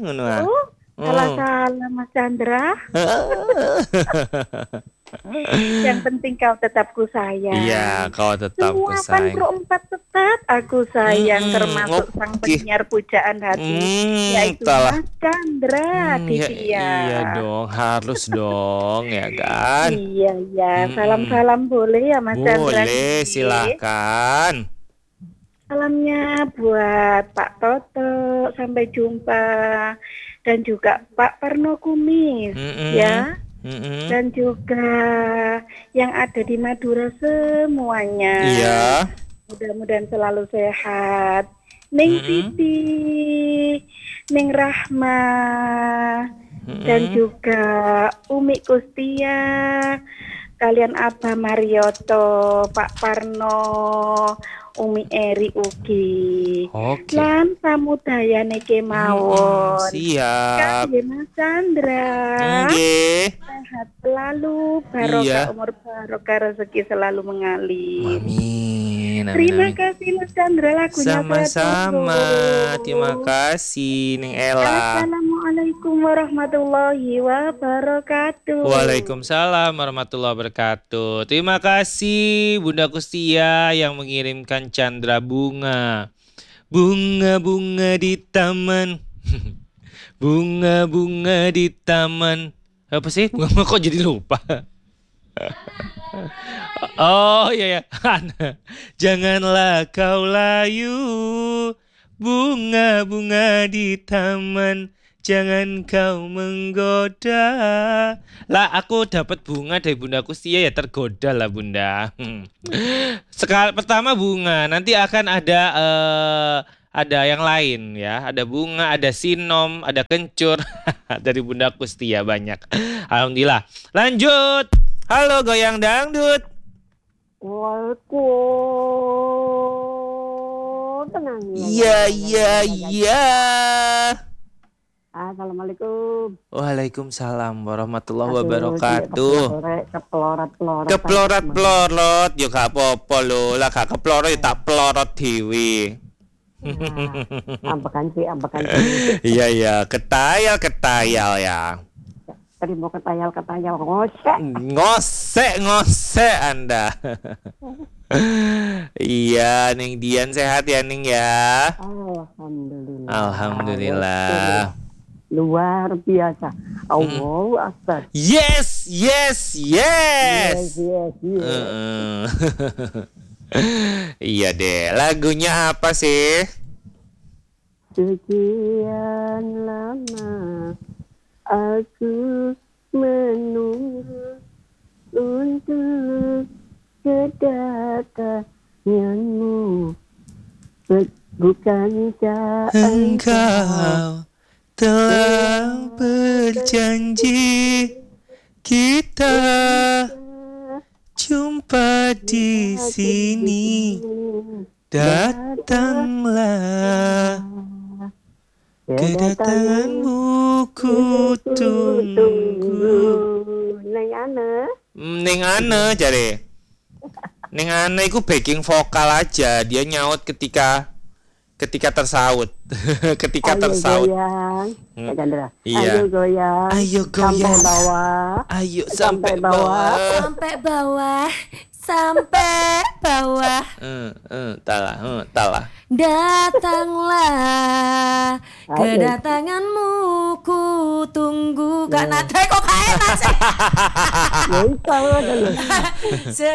ngono ah. Salah-salah Mas Chandra. Yang penting kau tetap ku sayang. Iya, kau tetap ku Semua sayang. Panpro 4 tetap aku sayang, termasuk sang Oke. penyiar pujaan hati, yaitu Salah. Mas Chandra Ya, Divya. iya dong, harus dong ya kan. Iya. Salam-salam boleh ya Mas Chandra Boleh, nih. silahkan. Salamnya buat Pak Toto, sampai jumpa. Dan juga Pak Parno Kumis, ya. Dan juga yang ada di Madura semuanya. Iya. Mudah-mudahan selalu sehat. Ning Siti, Ning Rahma, dan juga Umi Kustia, kalian Abah Marioto, Pak Parno, Umi Eri Ugi. Oke. Lan samudayane kemawon. Siap. Kangge Mas Chandra. Nggih. Sehat selalu, barokah umur, barokah rezeki selalu mengalir. Amin. Terima kasih Mas Chandra, lagunya sama-sama. Terima kasih Ning Ella. Assalamualaikum warahmatullahi wabarakatuh. Waalaikumsalam warahmatullahi wabarakatuh. Terima kasih Bunda Kustia yang mengirimkan Chandra bunga. Bunga-bunga di taman. Bunga-bunga di taman. Apa sih? Bunga kok jadi lupa? Oh iya. Janganlah kau layu. Bunga-bunga di taman. Jangan kau menggoda. Lah aku dapat bunga dari Bunda Kustia ya tergoda lah Bunda. Sekali pertama bunga, nanti akan ada yang lain ya. Ada bunga, ada sinom, ada kencur dari Bunda Kustia banyak. Alhamdulillah. Lanjut. Halo goyang dangdut. Tenang. Iya. Assalamualaikum. Waalaikumsalam warahmatullahi wabarakatuh. Keplorot. Yo gak apa-apa lho. Lah gak keplorot ya tak pelorot dhewe. Ambekan sih. Iya, ketayal ya. Tadi mau ketayal Ngosek Anda. Iya, Ning Dian sehat ya Ning ya. Alhamdulillah. Luar biasa. Allahu Akbar. Yes. Iya deh. Lagunya apa sih? Sekian lama aku menunggu untuk kedatanganmu. Bukankah Engkau telah berjanji kita jumpa di sini. Datanglah, kedatanganmu ku tunggu. Ning Ane jare. Ning Ane iku backing vokal aja, dia nyaut ketika tersaut. Iya. Ayo goyang. Sampai bawah. Talah. Datanglah, kedatanganmu ku tunggu. Gak nada kok kayak enak sih.